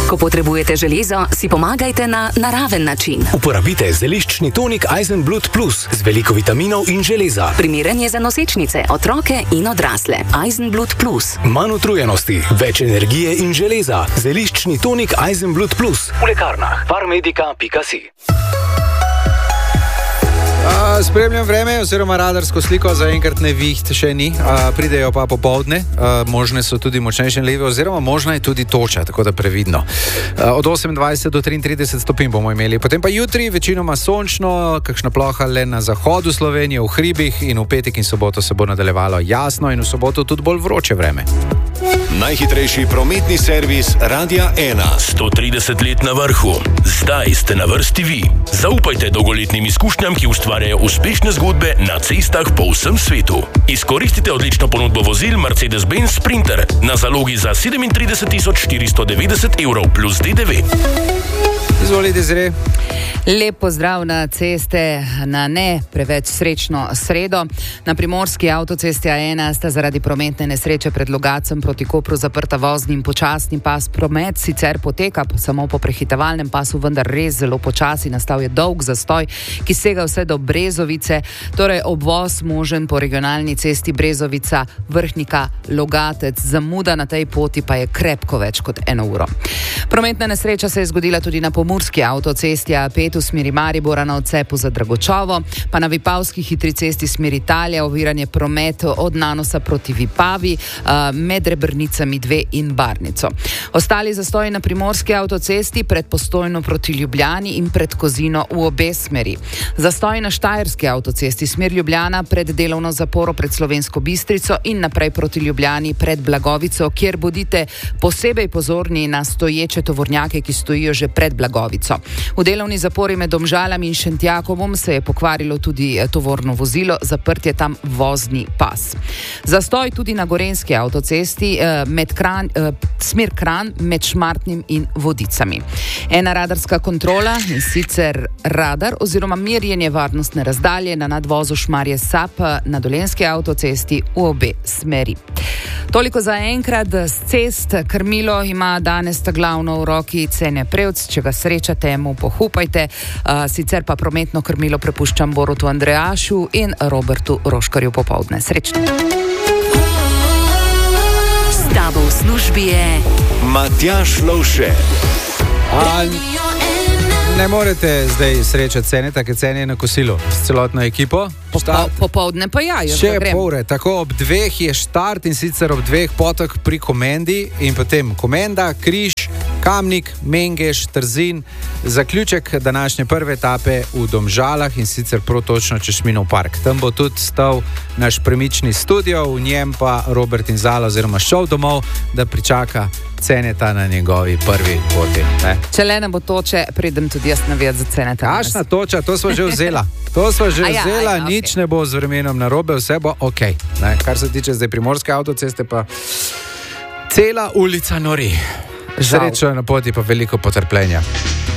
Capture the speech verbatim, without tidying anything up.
Ko potrebujete železo, si pomagajte na naraven način. Uporabite zeliščni tonik Eisenblut Plus z veliko vitaminov in železa. Primeren je za nosečnice, otroke in odrasle. Eisenblut Plus. Manj utrujenosti, več energije in železa. Zeliščni tonik Eisenblut Plus. V lekarnah farmedica pika si. Uh, spremljam vreme oziroma radarsko sliko, zaenkrat neviht še ni, uh, pridejo pa popoldne, uh, možne so tudi močnejše nalive oziroma možna je tudi toča, tako da previdno. Uh, od osemindvajset do triintrideset stopinj bomo imeli, potem pa jutri večinoma sončno, kakšna ploha le na zahodu Slovenije, v hribih, in v petek in soboto se bo nadaljevalo jasno in v soboto tudi bolj vroče vreme. Najhitrejši prometni servis Radia ena. sto trideset let na vrhu. Zdaj ste na vrsti vi. Zaupajte dolgoletnim izkušnjam, ki ustvarjajo uspešne zgodbe na cestah po vsem svetu. Izkoristite odlično ponudbo vozil Mercedes-Benz Sprinter na zalogi za sedemintrideset tisoč štiristo devetdeset evrov plus D D V. Izvolite, Zre. Lep pozdrav na ceste, na ne preveč srečno sredo. Na primorski avtocesti A ena sta zaradi prometne nesreče pred Logacem proti Kopru zaprta vozni in počasni pas. Promet sicer poteka samo po prehitevalnem pasu, vendar res zelo počasi. Nastal je dolg zastoj, ki sega vse do Brezovice, torej obvoz možen po regionalni cesti Brezovica, Vrhnika, Logatec. Zamuda na tej poti pa je krepko več kot eno uro. Prometna nesreča se je zgodila tudi na pomurski avtocesti A pet v smeri Maribora na odcepu za Dragočovo, pa na Vipavski hitri cesti smeri Italija, oviranje promet od Nanosa proti Vipavi, med Rebrnicami dve in Barnico. Ostali zastoji na primorski avtocesti pred Postojno proti Ljubljani in pred Kozino v obe smeri. Zastoji na štajerski avtocesti smer Ljubljana pred delovno zaporo pred Slovensko Bistrico in naprej proti Ljubljani pred Blagovico, kjer bodite posebej pozorni na stoječe tovornjake, ki stojijo že pred Blagovico. V delovni zapori med Domžalami in Šentjakovom se je pokvarilo tudi tovorno vozilo, zaprt je tam vozni pas. Zastoj tudi na gorenski avtocesti med Kranj, smer Kranj med Šmartnim in Vodicami. Ena radarska kontrola, in sicer radar oziroma merjenje varnostne razdalje na nadvozu Šmarje Sap na dolenski avtocesti v obe smeri. Toliko za enkrat z cest. Krmilo ima danes ta glavno v roki Cene Prevc, če ga srečate, mu pohupajte, uh, sicer pa prometno krmilo prepuščam Borutu Andrejašu in Robertu Roškarju popoldne. Srečno. S tabo v službi je Matjaž Lovše. A ne morete zdaj srečati Cene, tako Cene je na kosilo s celotno ekipo. Popo, popoldne pa ja, jaz še grem. pol ure, tako ob dveh je štart in sicer ob dveh potok pri Komendi in potem Komenda, Križ, Kamnik, Mengeš, Trzin, zaključek današnje prve etape v Domžalah in sicer prav točno Češminov park. Tam bo tudi stal naš premični studio, v njem pa Robert in Zala oziroma šel domov, da pričaka Ceneta na njegovi prvi poti. Ne? Če le ne bo toče, pridem tudi jaz navijat za Ceneta. Kašna toča, to smo že vzela. To smo že ja, vzela, ja, nič okay. ne bo z vremenom narobe, vse bo ok. Ne? Kar se tiče zdaj primorske avtoceste, pa cela ulica nori. Srečo na poti, pa veliko potrpljenja.